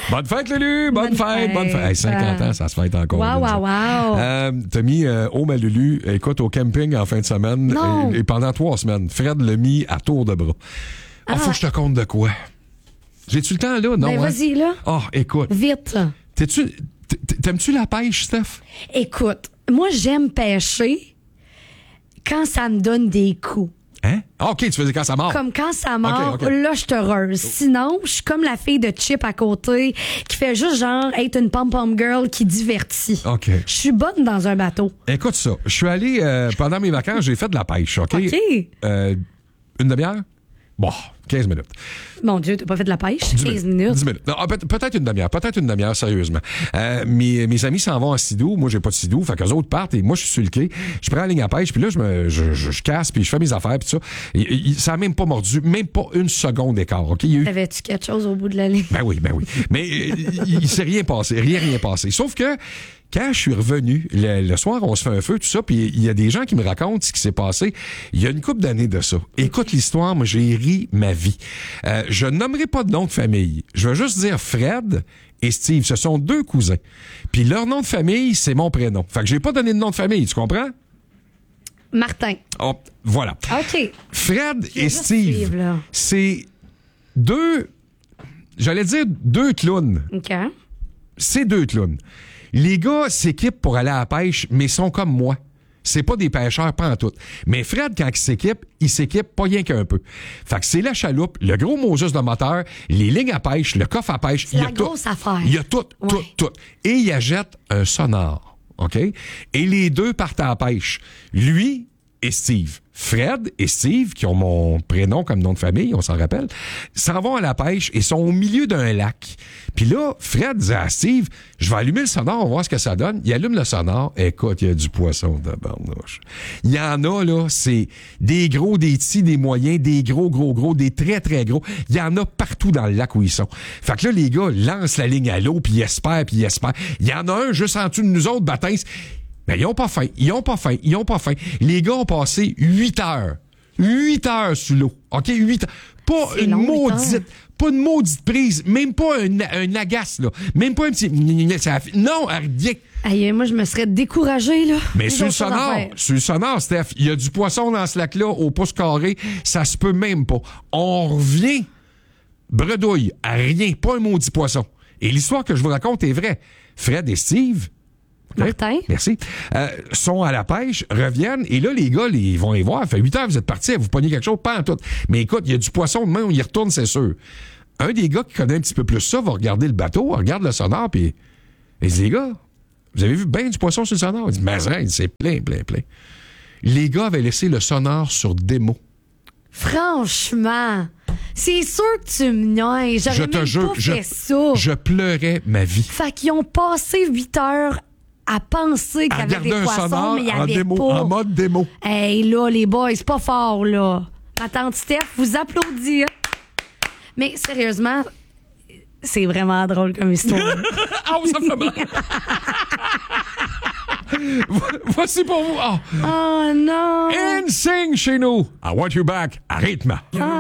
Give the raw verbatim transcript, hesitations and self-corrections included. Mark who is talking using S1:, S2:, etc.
S1: Bonne fête, Lulu! Bonne, bonne fête, fête! Bonne fête! Hey, cinquante ans, ça se fête encore.
S2: Wow, wow, wow!
S1: Euh, t'as mis euh, Oh ma Lulu, écoute, au camping en fin de semaine et, et pendant trois semaines. Fred l'a mis à tour de bras. Ah, ah. Faut que je te compte de quoi? J'ai-tu le temps, là? Non,
S2: ben,
S1: hein?
S2: vas-y, là.
S1: Ah, oh, écoute.
S2: Vite.
S1: T'es-tu, t'aimes-tu la pêche, Steph?
S2: Écoute, moi, j'aime pêcher quand ça me donne des coups.
S1: Hein? Ah, OK, tu faisais quand ça mord.
S2: Comme quand ça mord,
S1: okay, okay.
S2: là, je suis heureuse. Sinon, je suis comme la fille de Chip à côté qui fait juste genre être une pom-pom girl qui divertit.
S1: OK.
S2: Je suis bonne dans un bateau.
S1: Écoute ça, je suis allé, euh, pendant mes vacances, j'ai fait de la pêche, OK?
S2: OK.
S1: Euh, une demi-heure? Bon, quinze minutes.
S2: Mon Dieu, t'as pas fait de la pêche? quinze minutes.
S1: dix minutes. Non, peut- peut-être une demi-heure, peut-être une demiheure, sérieusement. Euh, mes, mes amis s'en vont en sidou, moi j'ai pas de sidou, fait qu'eux autres partent et moi je suis sur le quai, je prends la ligne à pêche, puis là je me je, je, je casse, puis je fais mes affaires, puis ça. Et, et, ça a même pas mordu, même pas une seconde d'écart, OK? Il y a eu...
S2: T'avais-tu quelque chose au bout de la ligne?
S1: Ben oui, ben oui. Mais euh, il, il s'est rien passé, rien, rien passé. Sauf que quand je suis revenu, le, le soir, on se fait un feu, tout ça, puis il y a des gens qui me racontent ce qui s'est passé il y a une couple d'années de ça. Écoute l'histoire, moi, j'ai ri ma vie. Euh, je nommerai pas de nom de famille. Je vais juste dire Fred et Steve. Ce sont deux cousins. Puis leur nom de famille, c'est mon prénom. Fait que j'ai pas donné de nom de famille, tu comprends?
S2: Martin.
S1: Oh, voilà.
S2: OK.
S1: Fred et Steve,
S2: Steve
S1: c'est deux, j'allais dire deux clowns.
S2: OK.
S1: C'est deux clowns. Les gars s'équipent pour aller à la pêche, mais sont comme moi. C'est pas des pêcheurs, pas en tout. Mais Fred, quand il s'équipe, il s'équipe pas rien qu'un peu. Fait que c'est la chaloupe, le gros Moses de moteur, les lignes à pêche, le coffre à pêche.
S2: C'est
S1: il y
S2: la
S1: a tout.
S2: grosse affaire.
S1: Il y a tout,
S2: ouais.
S1: tout, tout. Et il achète un sonore, OK? Et les deux partent à la pêche. Lui et Steve. Fred et Steve, qui ont mon prénom comme nom de famille, on s'en rappelle, s'en vont à la pêche et sont au milieu d'un lac. Puis là, Fred dit à Steve, je vais allumer le sonore, on va voir ce que ça donne. Il allume le sonore. Écoute, il y a du poisson de barnouche. Il y en a, là, c'est des gros, des petits, des moyens, des gros, gros, gros, des très, très gros. Il y en a partout dans le lac où ils sont. Fait que là, les gars lancent la ligne à l'eau, puis ils espèrent, puis ils espèrent. Il y en a un juste en dessous de nous autres, bâtins. Ben, ils ont pas faim, ils ont pas faim, ils ont pas faim. Les gars ont passé huit heures. huit heures sous l'eau. OK? huit heures. Pas
S2: c'est
S1: une
S2: long,
S1: maudite, pas une maudite prise, même pas un, un agace, là. Même pas un petit... Non, rien.
S2: Aïe, moi, je me serais découragée, là.
S1: Mais sur le sonore, sur le sonore, Steph, il y a du poisson dans ce lac-là, au pouce carré, ça se peut même pas. On revient, bredouille, à rien, pas un maudit poisson. Et l'histoire que je vous raconte est vraie. Fred et Steve...
S2: Martin.
S1: Merci. Euh, sont à la pêche, reviennent, et là, les gars, les, ils vont les voir. Ça fait huit heures, vous êtes partis, vous pognez quelque chose, pas en tout. Mais écoute, il y a du poisson demain, on y retourne, c'est sûr. Un des gars qui connaît un petit peu plus ça va regarder le bateau, regarde le sonore, puis il dit, les gars, vous avez vu bien du poisson sur le sonore? Il dit, mais c'est plein, plein, plein. Les gars avaient laissé le sonore sur démo.
S2: Franchement, c'est sûr que tu me niaises. J'aurais
S1: je
S2: même
S1: te jure,
S2: pas
S1: je,
S2: fait ça.
S1: Je pleurais ma vie.
S2: Fait qu'ils ont passé huit heures à penser qu'il y avait des poissons, mais il y avait
S1: démo,
S2: pas.
S1: En mode démo.
S2: Hey, là, les boys, c'est pas fort, là. Ma tante Steph vous applaudit. Mais sérieusement, c'est vraiment drôle comme histoire.
S1: Ah, ça fait mal. Voici pour vous. Oh,
S2: oh non.
S1: N Sync chez nous. I want you back à rythme.
S2: Ah.